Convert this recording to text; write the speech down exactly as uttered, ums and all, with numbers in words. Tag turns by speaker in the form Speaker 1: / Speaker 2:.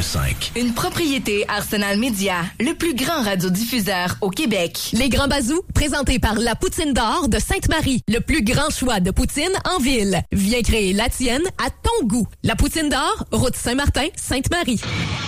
Speaker 1: cinq.
Speaker 2: Une propriété Arsenal Média, le plus grand radiodiffuseur au Québec.
Speaker 3: Les Grands Bazous, présentés par La Poutine d'Or de Sainte-Marie. Le plus grand choix de poutine en ville. Viens créer la tienne à ton goût. La Poutine d'Or, route Saint-Martin, Sainte-Marie.